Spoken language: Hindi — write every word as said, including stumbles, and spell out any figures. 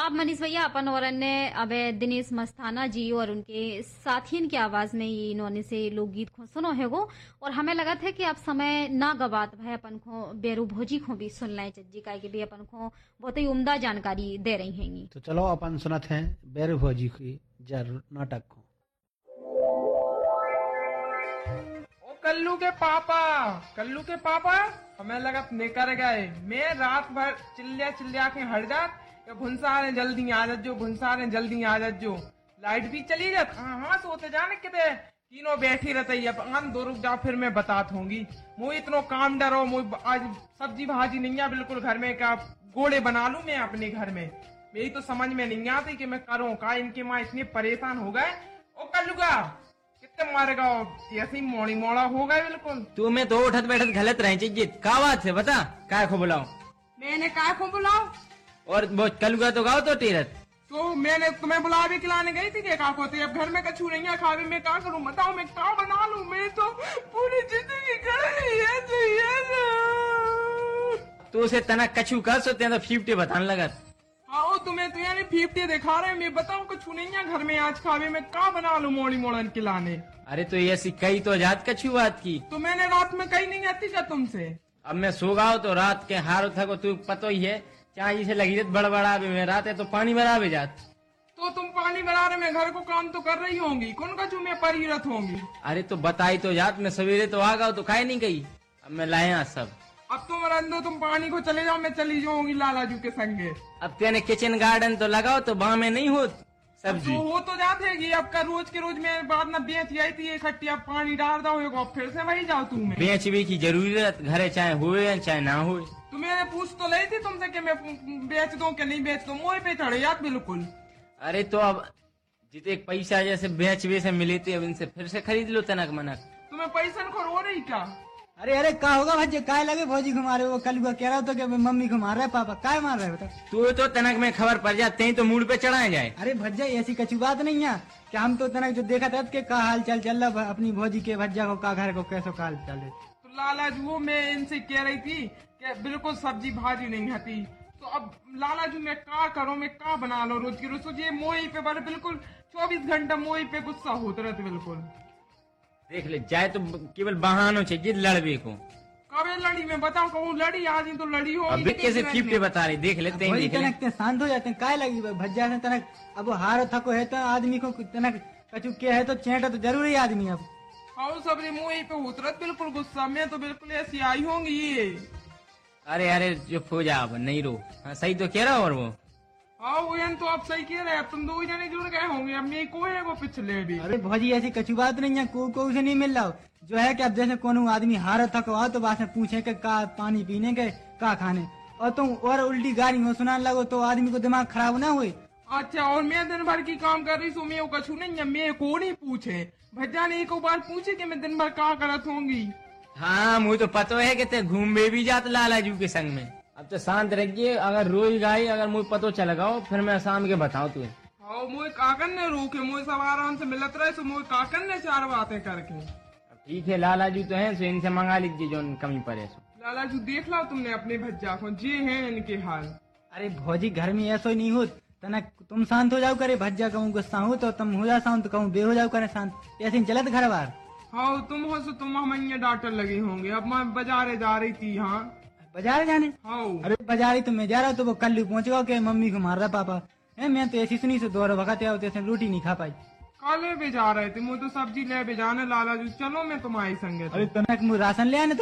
आप मनीष भैया अपन और अन्य अब दिनेश मस्ताना जी और उनके साथियन की आवाज में ये इन्होंने से लोकगीत को सुनो है वो, और हमें लगा था कि आप समय ना गवात भाई अपन को बेरू भोजी को भी सुन लें चज्जी का कि भी अपन को बहुत ही उम्दा जानकारी दे रही हैंगी। तो चलो अपन सुनते हैं बेरू भोजी की जरूर नाटक को। ओ कल्लू के पापा, कल्लू के पापा हमें लगा निकर गए। मैं रात भर चिल्लिया चिल्लिया के हट जात, भुनसार जल्दी आ जो, भुनसार जल्दी आ जो, लाइट भी चली जात। हाँ हाँ सोते जाने किते तीनों बैठी रहते। अब आन दो रुक जाओ फिर मैं बतात होंगी। मुझे इतनो काम डरो, मुझे आज सब्जी भाजी नहीं है बिल्कुल घर में, क्या गोड़े बना लूं मैं अपने घर में। मेरी तो समझ में नहीं आती कि मैं करूं का। इनके माँ इतने परेशान हो गए। ओ कल्लूगा कितने मारेगा, ऐसे ही मोड़ी मोड़ा हो गए बिल्कुल। तू मैं तो उठत बैठत गलत रहे चाहिए। का बात है बता, काय को बुलाओ? मैंने काय को बुलाओ? और वो कलुगा तो गाओ तो टीरत। तो मैंने तुम्हें बुला भी खिलाने गई थी क्या? का होती अब घर में कछू नहीं है खावे, मैं क्या करूं बताओ, मैं क्या बना लूं? मैं तो पूरी जिंदगी कर ली है तू उसे तना कछू कर सोते हैं तो फिफ्टी बताने लगा। हाँ तुम्हें तो यानी फिफ्टी दिखा रहे, मैं बताऊं कछू नहीं है घर में आज खावे, मैं क्या बना लूं मोड़ी मोड़न खिलाने? अरे तो ऐसी कई तो जात कछू बात की। तो मैंने रात में कही नहीं आती क्या तुमसे? अब मैं सो गाओ तो रात के हारो था को तू पतो ही है, चाहे जिसे लगी बड़बड़ा भी में रात है तो पानी भरा भी जात। तो तुम पानी भरा रहे, मैं घर को काम तो कर रही होंगी, कौन कछू में परिरत होंगी? अरे तो बताई तो जात, मैं सवेरे तो आ गाओ तो खाए नहीं गई। अब मैं लाया सब। अब तुम रंदो, तुम पानी को चले जाओ, मैं चली जाऊंगी लालाजू के संगे। अब तेने किचन गार्डन तो लगाओ तो वहां में नहीं हो सब्जी। तो हो तो जाते अब का रोज के रोज में बाद में बेच आई थी इकट्ठी, अब पानी डाल दो फिर से वही जाओ तुम। बेच भी की जरूरत घरे चाहे हुए चाहे ना हुए। तो मैंने पूछ तो ली थी तुमसे कि मैं बेच दूं कि नहीं बेच दूं, मोह पे चढ़े याद बिल्कुल। अरे तो अब जितने पैसा जैसे बेच बेच मिले थे अब इनसे फिर से खरीद लो तनक मनक। तुम्हें पैसा को रो रही क्या? अरे अरे का होगा भज्जे, काय लगे फौजी को मारे? वो कल कह रहा था कि मम्मी को मार रहा है, पापा काय मार रहे हो? बता तू तो तनक में खबर पड़ जाते ही तो मूड पे चढ़ाए जाए। अरे भज्जा ऐसी कछु बात नहीं है कि हम तो तनक जो देखा था कि का हाल चाल चल रहा अपनी भौजी के भज्जा को, का घर को कैसो काल चले। तो लालाजू वो मैं इनसे कह रही थी कि बिल्कुल सब्जी भाजी नहीं आती, तो अब लालाजू मैं क्या करूं, मैं क्या बना लो रोज की रोज? तो ये मोही पे बारे बिल्कुल चौबीस घंटा मोही पे गुस्सा होते रहते बिल्कुल। देख ले जाए तो केवल बहानो चाहिए लड़बे को। कबे लड़ी में बताओ, कहूँ लड़ी आज ही तो लड़ी हो। अब कैसे फिफ्टी बता रही देख लेते हैं। देख तनक शांत हो जाते हैं, काय लगी भज्जा से तनक। अब हारो थको है तो आदमी को तनक कछु क्या है तो चेटा तो जरूरी आदमी। अब हाँ सब मुँह पे उतरत बिल्कुल गुस्सा में, तो बिल्कुल ऐसी आई होंगी ये। अरे अरे जो हो जा अब नहीं रो। हाँ सही तो कह रहा और वो। हाँ वो तो आप सही कह रहे हैं, अब तुम दो जने जुड़ गए होंगे, अब मेरे को है वो पिछले भी। अरे भौजी ऐसी कछु बात नहीं है, को को से नहीं मिल रहा जो है कि अब जैसे कोनो आदमी हारा थको आओ तो बात में पूछे कि का पानी पीने के का खाने, और तुम और उल्टी गाड़ी में सुनाने लगो तो आदमी को दिमाग खराब ना हुए। अच्छा और मैं दिन भर की काम कर रही हूँ, मैं कछु नहीं है, मैं को नहीं पूछे भज्जा ने एक बार पूछे कि मैं दिन भर क्या करत होंगी। हाँ मुझे तो पता है कि ते घूमे भी जात लालाजू के संग में। अब तो शांत रहिए, अगर रोई गाई अगर मुझे पतो चलेगा फिर मैं शाम के बताऊँ तुझे। हाँ मुझे काकन ने रोके, मुझे सब आराम से मिलत रहे, तो मुझे काकन ने चार बातें करके। ठीक है लालाजू तो है, सो इनसे मंगा लीजिए जो कमी पड़े सो। लालाजू देख लो तुमने अपने भज्जा को, जे है इनके हाल। अरे भौजी घर में ऐसा ही नहीं हो तनक, तुम शांत हो जाओ करे। भज्जा कहूँ गुस्सा हो तो तुम हो जाओ शांत, कहूँ बे हो जाओ करे शांत, ऐसे चलत घर बार। हाँ तुम हो सो तुम हम डाक्टर लगे होंगे। अब मैं बाजारे जा रही थी। हाँ बाजार जाने? हाँ अरे बाजार ही तो मैं जा रहा हूँ, तो वो कल पहुँच गया के मम्मी को मार रहा पापा है। मैं तो ऐसी सुनी से दो वक्त आओ तो रोटी नहीं खा पाई। काले भी जा रहे थे, मुझे तो सब्जी ले भी जाने। लालाजू चलो मैं तुम्हारी संगे। अरे तनक मुझे राशन ले आने तो